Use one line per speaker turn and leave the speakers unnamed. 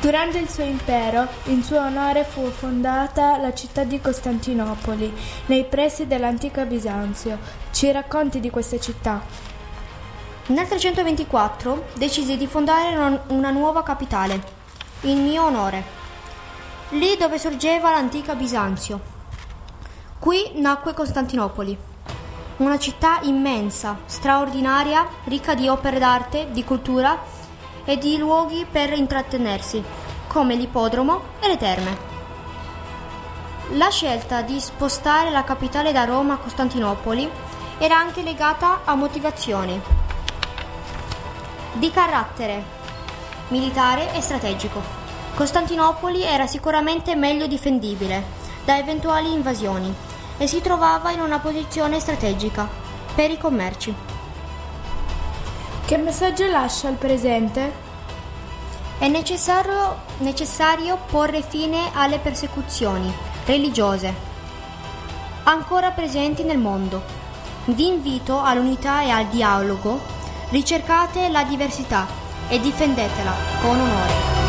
Durante il suo impero, in suo onore fu fondata la città di Costantinopoli, nei pressi dell'antica Bisanzio. Ci racconti di questa città?
Nel 324 decisi di fondare una nuova capitale, in mio onore, lì dove sorgeva l'antica Bisanzio. Qui nacque Costantinopoli, una città immensa, straordinaria, ricca di opere d'arte, di cultura e di luoghi per intrattenersi, come l'ippodromo e le terme. La scelta di spostare la capitale da Roma a Costantinopoli era anche legata a motivazioni di carattere militare e strategico. Costantinopoli era sicuramente meglio difendibile da eventuali invasioni e si trovava in una posizione strategica per i commerci.
Che messaggio lascia al presente?
È necessario porre fine alle persecuzioni religiose ancora presenti nel mondo. Vi invito all'unità e al dialogo. Ricercate la diversità e difendetela con onore.